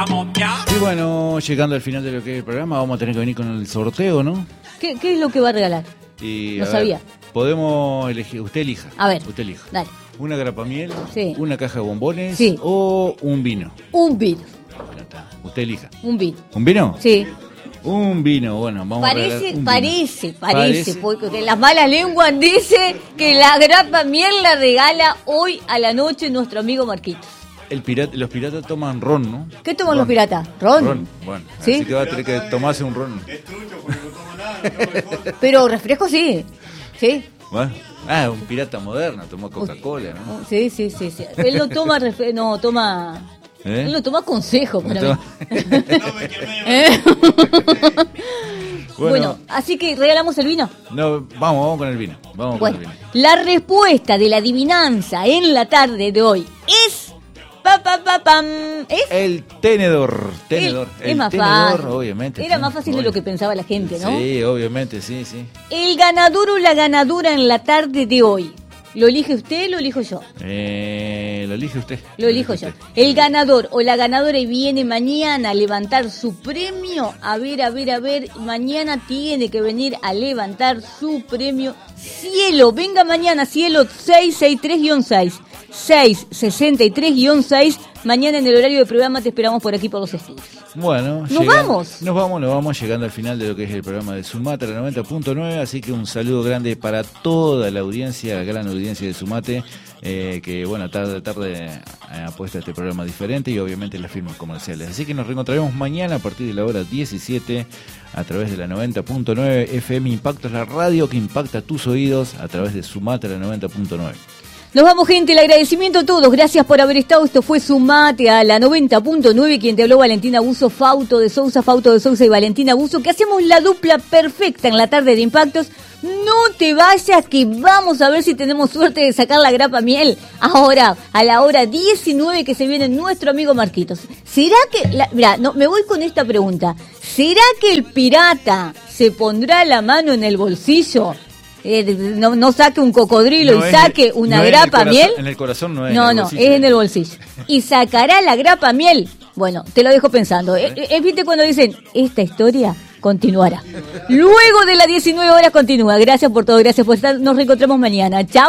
Y bueno, llegando al final de lo que es el programa, vamos a tener que venir con el sorteo, ¿no? ¿Qué es lo que va a regalar? Y, No sabía. Podemos elegir, usted elija. A ver. Usted elija. Dale. Una grapamiel, Sí. una caja de bombones Sí. o un vino. Un vino. Ya está. Usted elija. Un vino. ¿Un vino? Sí. Un vino, bueno, vamos a regalar un vino. Parece, porque las malas lenguas dicen que la grapa miel la regala hoy a la noche nuestro amigo Marquitos. Los piratas toman ron, ¿no? ¿Qué toman los piratas? ¿Ron? Ron, bueno. ¿Sí? Así que va a tener que tomarse un ron. Pero refresco sí. Sí. Bueno. Un pirata moderno, tomó Coca-Cola, ¿no? Sí. Él no toma no toma. Él no toma consejo para mí. Bueno, así que regalamos el vino. No, vamos con el vino. Vamos con el vino. La respuesta de la adivinanza en la tarde de hoy es ¿es? El tenedor. Es más fácil. Obviamente. Era más fácil de lo que pensaba la gente, ¿no? Sí, obviamente, sí. El ganador o la ganadora en la tarde de hoy. ¿Lo elige usted o lo elijo yo? Lo elige usted. Lo elijo yo. El ganador o la ganadora viene mañana a levantar su premio. A ver. Mañana tiene que venir a levantar su premio. Cielo, venga mañana, Cielo 663-6. 663-6. Mañana en el horario del programa te esperamos por aquí por los estudios. Bueno, Nos vamos llegando al final de lo que es el programa de Sumate, la 90.9, así que un saludo grande para toda la audiencia, la gran audiencia de Sumate, que bueno, tarde ha puesto este programa diferente y obviamente las firmas comerciales. Así que nos reencontraremos mañana a partir de la hora 17 a través de la 90.9 FM Impactos, la radio que impacta tus oídos a través de Sumate, la 90.9. Nos vamos, gente, el agradecimiento a todos, gracias por haber estado, esto fue Sumate a la 90.9, quien te habló Valentina Buzo, Fauto de Sousa y Valentina Buzo, que hacemos la dupla perfecta en la tarde de Impactos. No te vayas, que vamos a ver si tenemos suerte de sacar la grapa miel ahora, a la hora 19 que se viene nuestro amigo Marquitos. ¿Será que, me voy con esta pregunta, ¿será que el pirata se pondrá la mano en el bolsillo? No saque un cocodrilo y saque una grapa miel. En el corazón no es. No, es en el bolsillo. Y sacará la grapa miel. Bueno, te lo dejo pensando. ¿Viste cuando dicen, esta historia continuará? Luego de las 19 horas continúa. Gracias por todo, gracias por estar. Nos reencontramos mañana. Chao.